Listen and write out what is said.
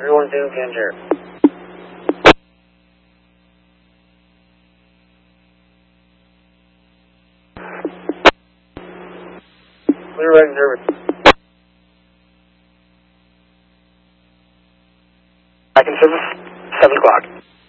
312 Ginger. Clear right service. Back in service, 7 o'clock.